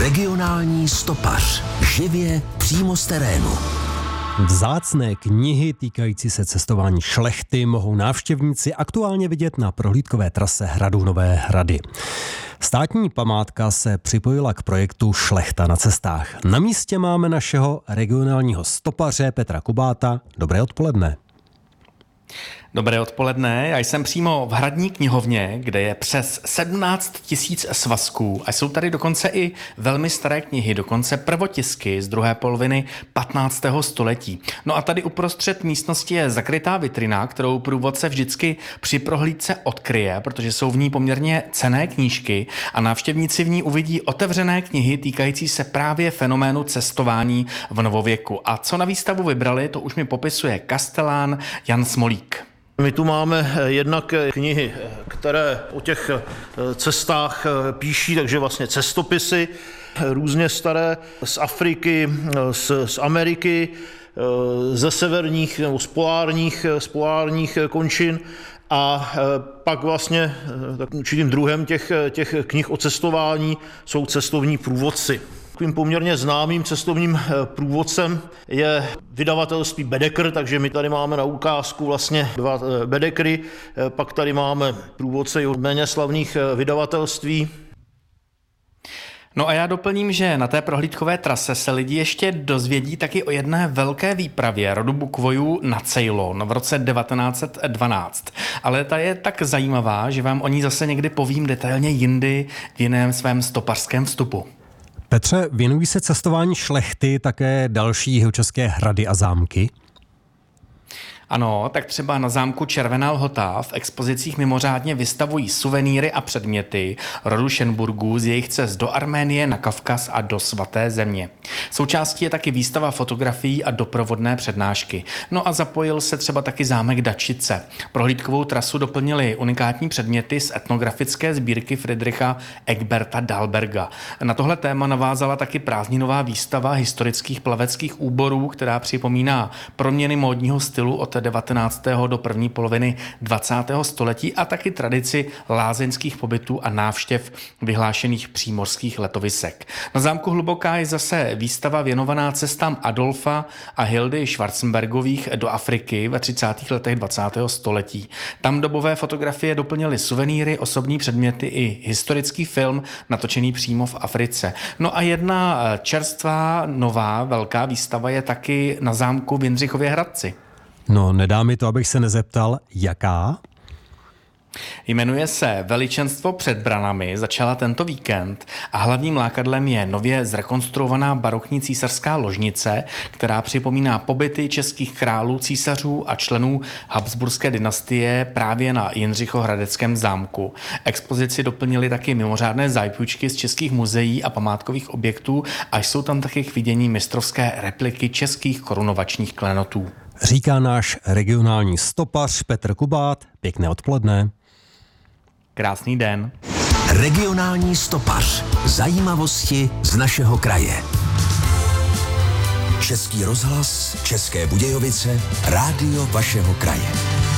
Regionální stopař. Živě přímo z terénu. Vzácné knihy týkající se cestování šlechty mohou návštěvníci aktuálně vidět na prohlídkové trase hradu Nové Hrady. Státní památka se připojila k projektu Šlechta na cestách. Na místě máme našeho regionálního stopaře Petra Kubáta. Dobré odpoledne. Dobré odpoledne, já jsem přímo v Hradní knihovně, kde je přes 17 000 svazků a jsou tady dokonce i velmi staré knihy, dokonce prvotisky z druhé poloviny 15. století. No a tady uprostřed místnosti je zakrytá vitrina, kterou průvodce vždycky při prohlídce odkryje, protože jsou v ní poměrně cenné knížky a návštěvníci v ní uvidí otevřené knihy týkající se právě fenoménu cestování v novověku. A co na výstavu vybrali, to už mi popisuje kastelán Jan Smolík. My tu máme jednak knihy, které o těch cestách píší, takže vlastně cestopisy, různě staré z Afriky, z Ameriky, ze severních nebo z polárních končin. A pak vlastně určitým druhem těch knih o cestování jsou cestovní průvodci. Takovým poměrně známým cestovním průvodcem je vydavatelství Bedekr, takže my tady máme na ukázku vlastně 2 Bedekry, pak tady máme průvodce od méně slavných vydavatelství. No a já doplním, že na té prohlídkové trase se lidi ještě dozvědí taky o jedné velké výpravě rodu Bukvojů na Ceylon v roce 1912. Ale ta je tak zajímavá, že vám o ní zase někdy povím detailně jindy v jiném svém stopařském vstupu. Petře, věnují se cestování šlechty také další jihočeské hrady a zámky? Ano, tak třeba na zámku Červená Lhota v expozicích mimořádně vystavují suvenýry a předměty rodu Šenburgů z jejich cest do Arménie, na Kavkaz a do Svaté země. Součástí je taky výstava fotografií a doprovodné přednášky. No a zapojil se třeba taky zámek Dačice. Prohlídkovou trasu doplnili unikátní předměty z etnografické sbírky Friedricha Egberta Dahlberga. Na tohle téma navázala taky prázdninová výstava historických plaveckých úborů, která připomíná proměny módního stylu od 19. do první poloviny 20. století a taky tradici lázeňských pobytů a návštěv vyhlášených přímořských letovisek. Na zámku Hluboká je zase výstava věnovaná cestám Adolfa a Hildy Schwarzenbergových do Afriky ve 30. letech 20. století. Tam dobové fotografie doplnily suvenýry, osobní předměty i historický film natočený přímo v Africe. No a jedna čerstvá nová velká výstava je taky na zámku v Jindřichově Hradci. No, nedá mi to, abych se nezeptal, jaká? Jmenuje se Veličenstvo před branami, začala tento víkend a hlavním lákadlem je nově zrekonstruovaná barokní císařská ložnice, která připomíná pobyty českých králů, císařů a členů habsburské dynastie právě na Jindřichohradeckém zámku. Expozici doplnili taky mimořádné zájpůjčky z českých muzeí a památkových objektů a jsou tam taky k vidění mistrovské repliky českých korunovačních klenotů. Říká náš regionální stopař Petr Kubát. Pěkné odpoledne. Krásný den. Regionální stopař. Zajímavosti z našeho kraje. Český rozhlas, České Budějovice, rádio vašeho kraje.